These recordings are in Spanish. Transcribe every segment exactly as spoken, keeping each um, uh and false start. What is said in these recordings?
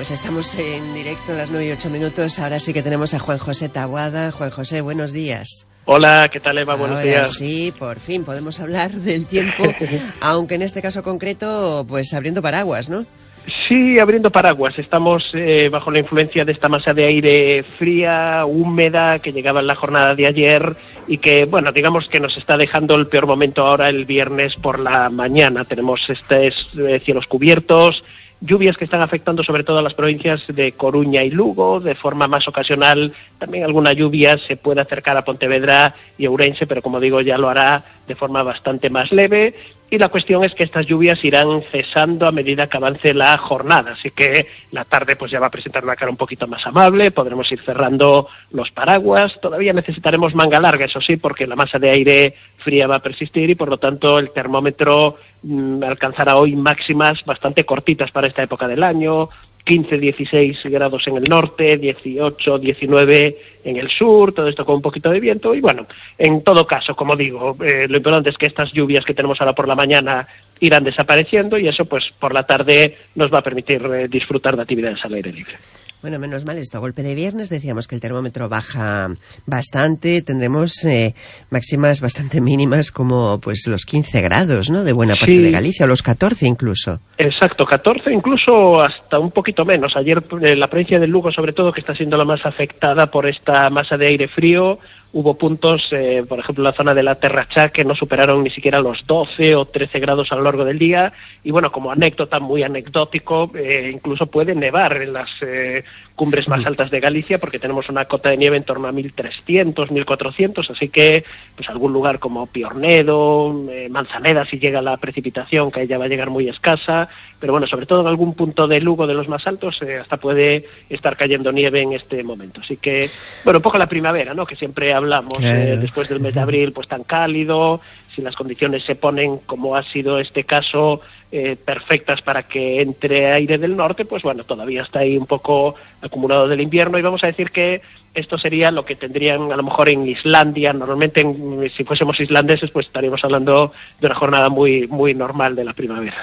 Pues estamos en directo a las nueve y ocho minutos. Ahora sí que tenemos a Juan José Taboada. Juan José, buenos días. Hola, ¿qué tal, Eva? Buenos Ahora días. Sí, por fin podemos hablar del tiempo, aunque en este caso concreto, pues abriendo paraguas, ¿no? Sí, abriendo paraguas. Estamos eh, bajo la influencia de esta masa de aire fría, húmeda, que llegaba en la jornada de ayer y que, bueno, digamos que nos está dejando el peor momento ahora el viernes por la mañana. Tenemos estos eh, cielos cubiertos, lluvias que están afectando sobre todo a las provincias de Coruña y Lugo, de forma más ocasional. También alguna lluvia se puede acercar a Pontevedra y Ourense, pero como digo, ya lo hará de forma bastante más leve. Y la cuestión es que estas lluvias irán cesando a medida que avance la jornada, así que la tarde pues ya va a presentar una cara un poquito más amable, podremos ir cerrando los paraguas. Todavía necesitaremos manga larga, eso sí, porque la masa de aire fría va a persistir y por lo tanto el termómetro mmm, alcanzará hoy máximas bastante cortitas para esta época del año. quince, dieciséis grados en el norte, dieciocho, diecinueve en el sur, todo esto con un poquito de viento. Y bueno, en todo caso, como digo, eh, lo importante es que estas lluvias que tenemos ahora por la mañana irán desapareciendo y eso pues por la tarde nos va a permitir eh, disfrutar de actividades al aire libre. Bueno, menos mal esto. A golpe de viernes decíamos que el termómetro baja bastante. Tendremos eh, máximas bastante mínimas como pues los quince grados, ¿no? De buena parte sí. de Galicia, o los catorce incluso. Exacto, catorce, incluso hasta un poquito menos. Ayer eh, la provincia de Lugo, sobre todo, que está siendo la más afectada por esta masa de aire frío, hubo puntos, eh, por ejemplo, en la zona de la Terrachá, que no superaron ni siquiera los doce o trece grados a lo largo del día. Y bueno, como anécdota, muy anecdótico, eh, incluso puede nevar en las eh, cumbres más altas de Galicia, porque tenemos una cota de nieve en torno a mil trescientos, mil cuatrocientos, así que pues algún lugar como Piornedo, eh, Manzaneda, si llega la precipitación, que ya va a llegar muy escasa, pero bueno, sobre todo en algún punto de Lugo de los más altos, eh, hasta puede estar cayendo nieve en este momento. Así que, bueno, un poco la primavera, ¿no?, que siempre hablamos, claro. eh, después del mes de abril, pues tan cálido, si las condiciones se ponen, como ha sido este caso, eh, perfectas para que entre aire del norte, pues bueno, todavía está ahí un poco acumulado del invierno, y vamos a decir que esto sería lo que tendrían a lo mejor en Islandia. Normalmente, en, si fuésemos islandeses, pues estaríamos hablando de una jornada muy muy normal de la primavera.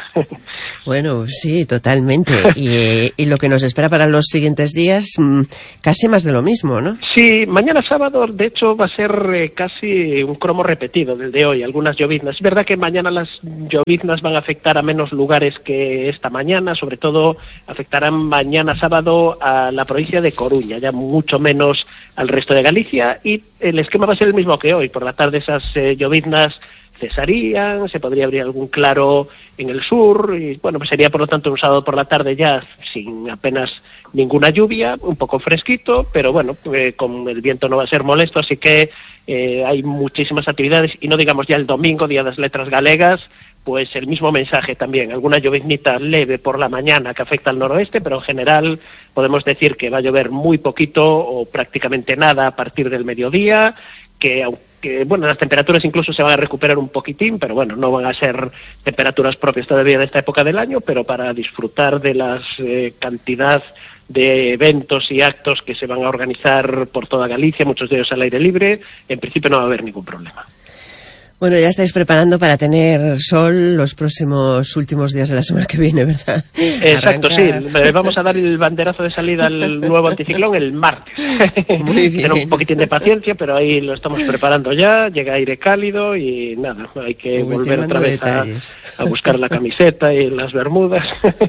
Bueno, sí, totalmente. Y, y lo que nos espera para los siguientes días, casi más de lo mismo, ¿no? Sí, mañana sábado, de hecho, va a ser eh, casi un cromo repetido del de hoy, algunas lloviznas. Es verdad que mañana las lloviznas van a afectar a menos lugares que esta mañana, sobre todo afectarán mañana sábado a la provincia de Coruña, ya mucho menos al resto de Galicia, y el esquema va a ser el mismo que hoy. Por la tarde esas eh, lloviznas cesarían, se podría abrir algún claro en el sur, y bueno, pues sería por lo tanto un sábado por la tarde ya sin apenas ninguna lluvia, un poco fresquito, pero bueno, eh, con el viento no va a ser molesto, así que eh, hay muchísimas actividades, y no digamos ya el domingo, Día de las Letras Galegas, pues el mismo mensaje también, alguna lloviznita leve por la mañana que afecta al noroeste, pero en general podemos decir que va a llover muy poquito o prácticamente nada a partir del mediodía, que aunque, bueno, las temperaturas incluso se van a recuperar un poquitín, pero bueno, no van a ser temperaturas propias todavía de esta época del año, pero para disfrutar de la eh, cantidad de eventos y actos que se van a organizar por toda Galicia, muchos de ellos al aire libre, en principio no va a haber ningún problema. Bueno, ya estáis preparando para tener sol los próximos últimos días de la semana que viene, ¿verdad? Exacto, Arrancar. Sí. Vamos a dar el banderazo de salida al nuevo anticiclón el martes. Muy bien. Tener un poquitín de paciencia, pero ahí lo estamos preparando ya. Llega aire cálido y nada, hay que Muy volver otra vez a, a buscar la camiseta y las bermudas.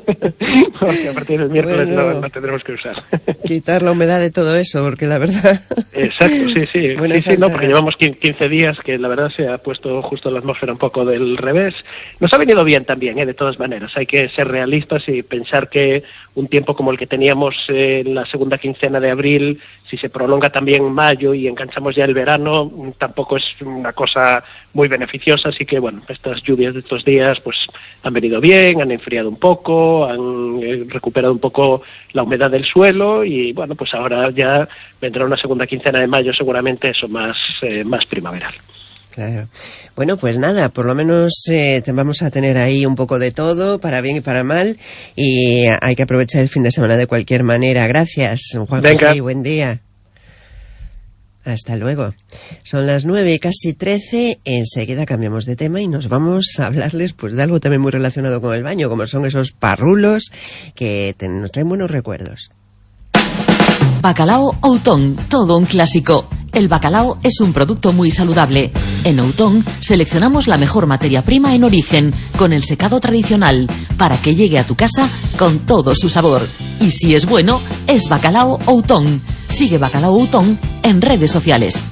Porque a partir del miércoles bueno, no, no tendremos que usar. Quitar la humedad de todo eso, porque la verdad... Exacto, sí, sí. Bueno, sí, sí no, porque llevamos quince días que la verdad se ha puesto justo la atmósfera un poco del revés. Nos ha venido bien también, ¿eh? De todas maneras. Hay que ser realistas y pensar que un tiempo como el que teníamos en eh, la segunda quincena de abril, si se prolonga también mayo y enganchamos ya el verano, tampoco es una cosa muy beneficiosa. Así que, bueno, estas lluvias de estos días pues han venido bien, han enfriado un poco, han eh, recuperado un poco la humedad del suelo y, bueno, pues ahora ya vendrá una segunda quincena de mayo seguramente eso más, eh, más primaveral. Claro. Bueno, pues nada, por lo menos eh, te vamos a tener ahí un poco de todo, para bien y para mal, y hay que aprovechar el fin de semana de cualquier manera. Gracias, Juan José, y buen día. Hasta luego. Son las nueve, casi trece. Enseguida cambiamos de tema y nos vamos a hablarles pues de algo también muy relacionado con el baño, como son esos parrulos que te, nos traen buenos recuerdos. Bacalao Outón, todo un clásico. El bacalao es un producto muy saludable. En Outón seleccionamos la mejor materia prima en origen, con el secado tradicional, para que llegue a tu casa con todo su sabor. Y si es bueno, es Bacalao Outón. Sigue Bacalao Outón en redes sociales.